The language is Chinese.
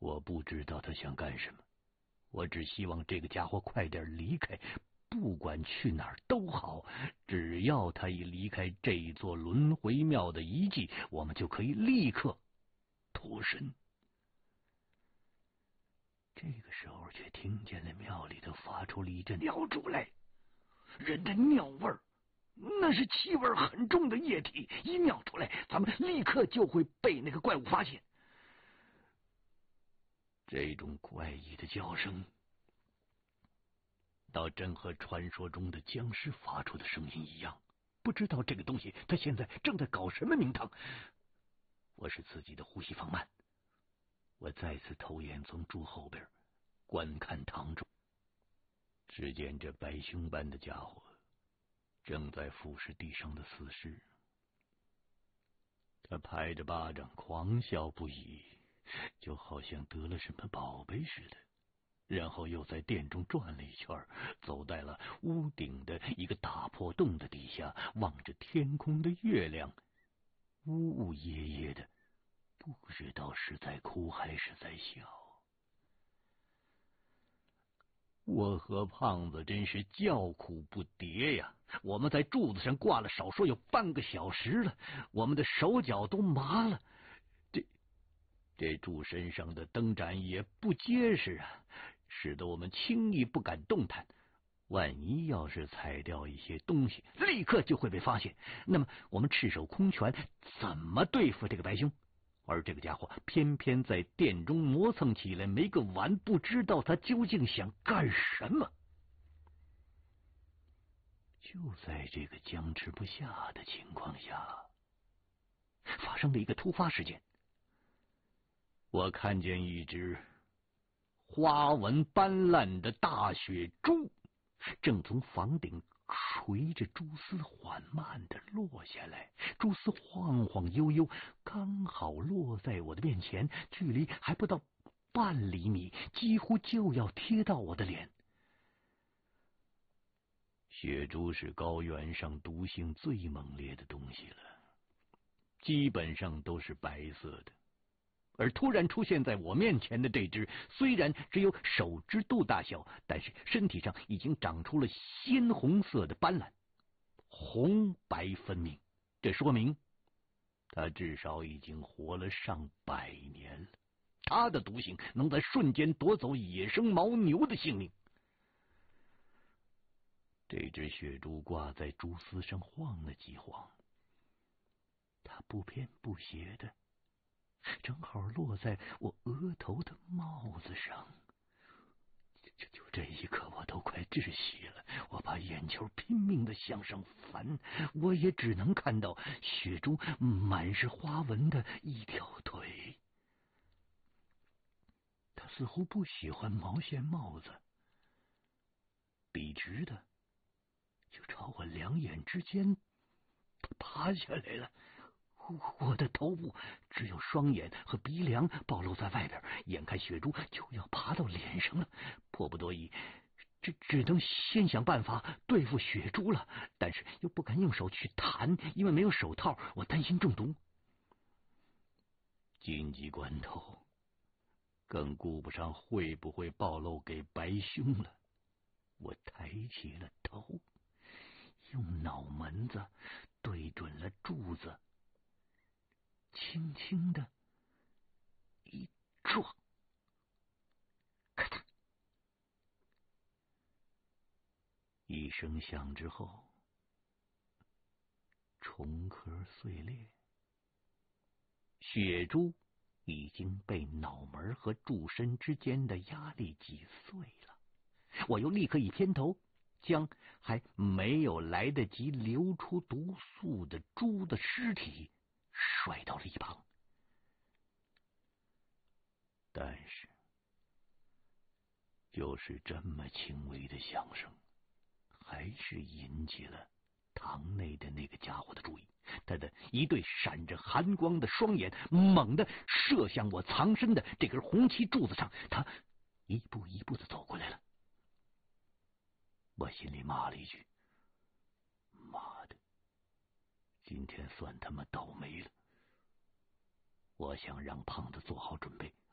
我不知道他想干什么，我只希望这个家伙快点离开，不管去哪儿都好，只要他一离开这座轮回庙的遗迹，我们就可以立刻脱身。这个时候却听见了庙里头发出了一阵尿出来，人的尿味儿，那是气味很重的液体，一尿出来，咱们立刻就会被那个怪物发现。这种怪异的叫声，倒真和传说中的僵尸发出的声音一样。不知道这个东西它现在正在搞什么名堂。我使自己的呼吸放慢，我再次投眼从柱后边观看堂中，只见这白熊般的家伙正在俯视地上的死尸，他拍着巴掌狂笑不已，就好像得了什么宝贝似的。然后又在殿中转了一圈，走在了屋顶的一个大破洞的底下，望着天空的月亮，呜呜咽咽的，不知道是在哭还是在笑。我和胖子真是叫苦不迭呀！我们在柱子上挂了少说有半个小时了，我们的手脚都麻了。这柱身上的灯盏也不结实啊，使得我们轻易不敢动弹。万一要是踩掉一些东西，立刻就会被发现。那么我们赤手空拳怎么对付这个白熊？而这个家伙偏偏在殿中磨蹭起来没个完，不知道他究竟想干什么。就在这个僵持不下的情况下，发生了一个突发事件。我看见一只花纹斑斓的大雪珠正从房顶垂着蛛丝缓慢地落下来，蛛丝晃晃悠悠，刚好落在我的面前，距离还不到半厘米，几乎就要贴到我的脸。雪珠是高原上毒性最猛烈的东西了，基本上都是白色的。而突然出现在我面前的这只，虽然只有手指肚大小，但是身体上已经长出了鲜红色的斑斓，红白分明。这说明它至少已经活了上100年了。它的毒性能在瞬间夺走野生牦牛的性命。这只雪珠挂在蛛丝上晃了几晃，它不偏不斜的正好落在我额头的帽子上。就这一刻，我都快窒息了。我把眼球拼命的向上翻，我也只能看到雪珠满是花纹的一条腿。他似乎不喜欢毛线帽子，笔直的就朝我两眼之间爬下来了。我的头部只有双眼和鼻梁暴露在外边，眼看雪珠就要爬到脸上了，迫不得已，只能先想办法对付雪珠了。但是又不敢用手去弹，因为没有手套，我担心中毒。紧急关头，更顾不上会不会暴露给白熊了。我抬起了头，用脑门子对准了柱子，轻轻的一撞，咔嚓一声响之后，虫壳碎裂，雪珠已经被脑门和柱身之间的压力挤碎了。我又立刻一偏头，将还没有来得及流出毒素的猪的尸体摔到了一旁。但是就是这么轻微的响声，还是引起了堂内的那个家伙的注意。他的一对闪着寒光的双眼猛地射向我藏身的这根红漆柱子上，他一步一步的走过来了。我心里骂了一句：妈的，今天算他妈倒霉了。我想让胖子做好准备，